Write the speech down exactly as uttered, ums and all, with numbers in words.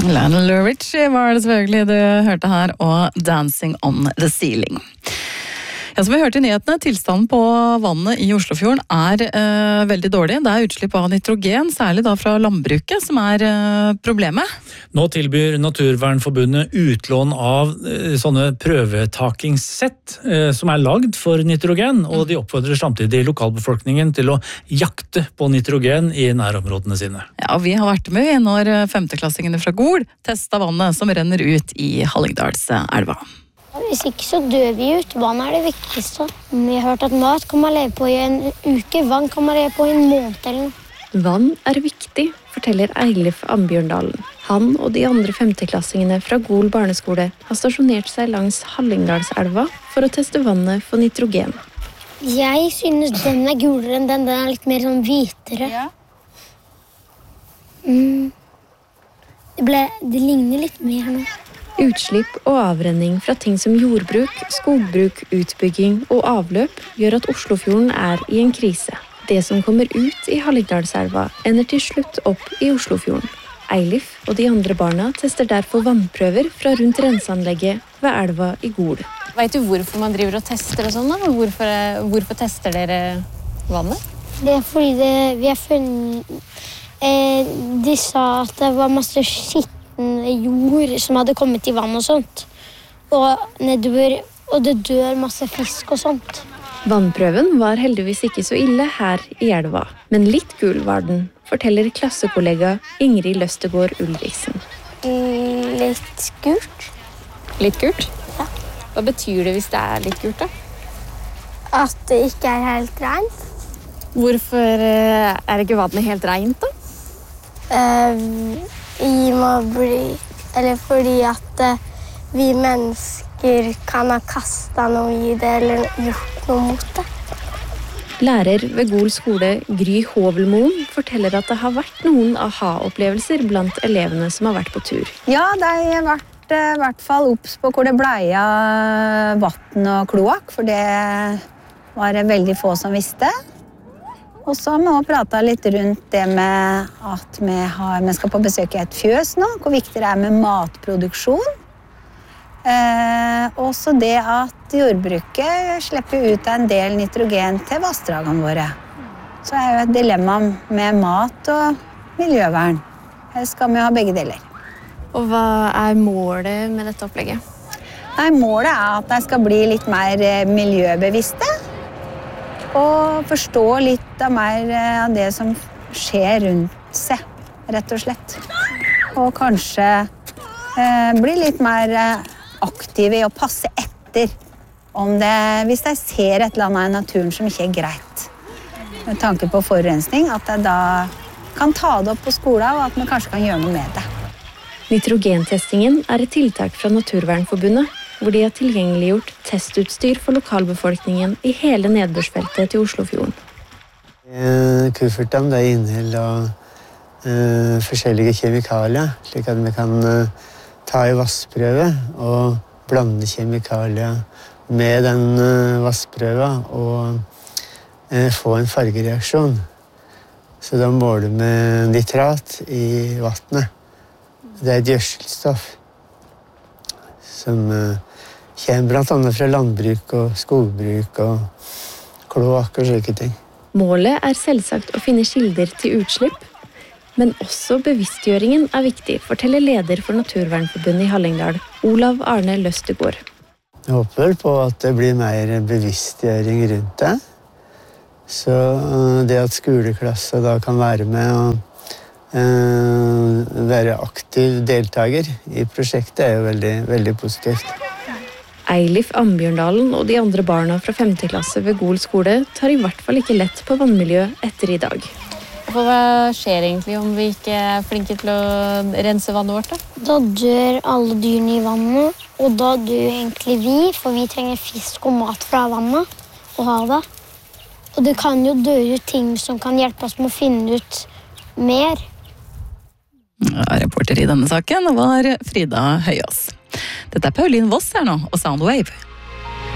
Lionel Richie var det selvfølgelig du hørte her, og Dancing on the Ceiling. Ja, som vi hørte i nyhetene, tilstanden på vannet i Oslofjorden er eh, veldig dårlig. Det er utslipp av nitrogen, særlig da fra landbruket, som er eh, problemet. Nå tilbyr Naturvernforbundet utlån av eh, sånne prøvetakingssett eh, som er lagd for nitrogen, og de oppfordrer samtidig lokalbefolkningen til å jakte på nitrogen i nærområdene sine. Ja, og vi har vært med når femteklassingene fra Gol testet vannet som renner ut i Hallingdalselva. Hvis ikke så dør vi ut. Vann er det viktigste. Vi har hørt at mat kan man leve på i en uke, vann kan man leve på i en måned eller noe. Vann er viktig, forteller Eilif Ambjørndalen. Han og de andre femteklassingene fra Gol barneskole har stasjonert seg langs Hallingdalselva for å teste vannet for nitrogen. Jeg synes den er gulere enn den. Den er litt mer sånn hvitere. Ja. Mm. Det, ble, det ligner litt mer nå. Utslipp og avrenning fra ting som jordbruk, skogbruk, utbygging og avløp gjør at Oslofjorden er i en krise. Det som kommer ut i Hallingdalselva ender til slutt opp i Oslofjorden. Eilif og de andre barna tester derfor vannprøver fra rundt renseanlegget ved elva i Gol. Vet du hvorfor man driver og tester og sånn da? Hvorfor, hvorfor tester dere vannet? Det er fordi det, vi har funnet... Eh, de sa at det var masse skitt jord som hadde kommet i vann og sånt. Og nedover, og det dør masse fisk og sånt. Vannprøven var heldigvis ikke så ille her i elva, men litt gul var den, forteller klassekollega Ingrid Løstegård Ulriksen. Litt gult. Litt gult? Ja. Hva betyr det hvis det er litt gult da? At det ikke er helt rent. Hvorfor er ikke vannet helt rent da? Uh, Vi må bli, eller fordi at uh, vi mennesker kan ha kastet noe i det, eller gjort noe mot det. Lærer ved Gol skole, Gry Hovelmoen, forteller at det har vært noen aha-opplevelser blant elevene som har vært på tur. Ja, det har vært i hvert fall opps på hvor det bleia vann og kloakk, for det var det veldig få som visste. Og så har vi også pratet litt rundt det med at vi, har, vi skal på besøk i et fjøs nå, hvor viktig det er med matproduksjon. Eh, også det at jordbruket slipper ut en del nitrogen til vassdragene våre. Så er jo et dilemma med mat og miljøvern. Her skal vi ha begge deler. Og hva er målet med dette opplegget? Nei, målet er at de skal bli litt mer miljøbevisste. Og forstå litt av mer av det som skjer rundt seg, rett og slett. Og kanskje eh, bli litt mer aktive i å passe etter om det, hvis de ser et eller annet i naturen som ikke er greit. Med tanke på forurensning, at de da kan ta det opp på skolen, og at vi kanskje kan gjøre noe med det. Nitrogentestingen er et tiltak fra Naturvernforbundet, hvor de har tilgjengeliggjort testutstyr for lokalbefolkningen i hele nedbørsfeltet til Oslofjorden. Kuffertene inneholder uh, forskjellige kjemikalier, slik at vi kan uh, ta i vassprøve og blande kjemikalier med den uh, vassprøven og uh, få en fargereaksjon. Så da måler vi nitrat i vannet. Det er et gjødselstoff som uh, kommer blant annet fra landbruk og skogbruk og kloakk og slike ting. Målet er selvsagt å finne kilder til utslipp, men også bevisstgjøringen er viktig, forteller leder for Naturvernforbundet i Hallingdal, Olav Arne Løstegård. Jeg håper vel på at det blir mer bevisstgjøring rundt det. Så det at skoleklasser da kan være med og uh, være aktiv deltaker i prosjektet er jo veldig, veldig positivt. Eilif Ambjørndalen og de andre barna fra femte klasse ved Gol skole tar i hvert fall ikke lett på vannmiljø etter i dag. For hva skjer egentlig om vi ikke er flinke til å rense vannet vårt da? Da dør alle dyrene i vannet, og da dør egentlig vi, for vi trenger fisk og mat fra vannet og havet. Og det kan jo dø ut ting som kan hjelpe oss med å finne ut mer. Ja, reporter i denne saken var Frida Høyås. Dette er Pauline Voss her nå, og Soundwave.